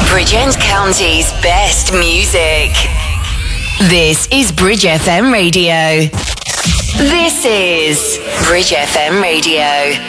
Bridgend County's best music. This is Bridge FM Radio. This is Bridge FM Radio.